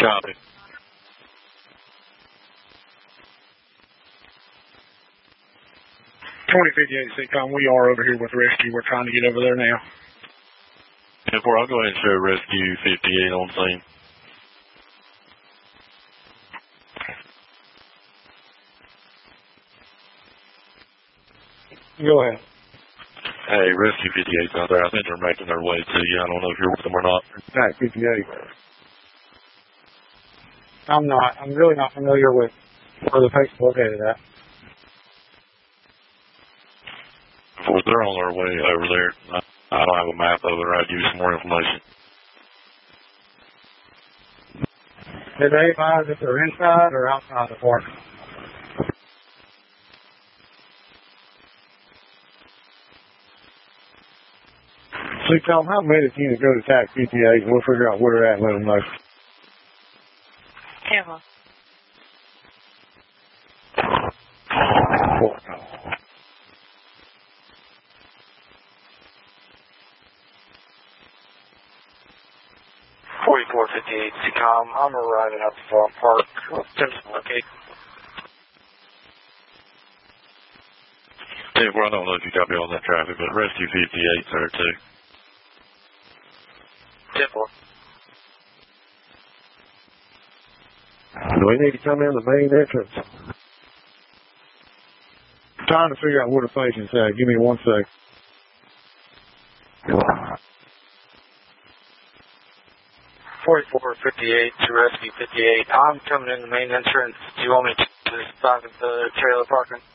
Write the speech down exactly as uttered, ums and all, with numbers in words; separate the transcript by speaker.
Speaker 1: Copy.
Speaker 2: twenty fifty-eight C-Com, we are over here with rescue. We're trying to get over there now.
Speaker 1: ten four, I'll go ahead and show rescue fifty-eight on scene.
Speaker 2: Go ahead.
Speaker 1: Hey, rescue fifty-eight's out there. I think they're making their way to you. I don't know if you're with them or not.
Speaker 2: Attack fifty-eight. I'm not. I'm really not familiar with where the pake's located at.
Speaker 1: If they're on their way over there, I don't have a map of it, or I'd give you some more information.
Speaker 2: Did they advise if they're inside or outside the park? So tell them how many units go to attack fifty-eight and we'll figure out where they're at and let them know.
Speaker 3: Careful.
Speaker 4: forty-four fifty-eight C-Com, I'm arriving at the farm park. Attention locate.
Speaker 1: ten four, I don't know if you copy all that traffic, but rescue fifty-eight's there too.
Speaker 4: ten four.
Speaker 2: Do we need to come in the main entrance? Trying to figure out where the patient's at. Give me one sec.
Speaker 4: forty-four fifty-eight to rescue fifty-eight. I'm coming in the main entrance. Do you want me to the side of the trailer parking?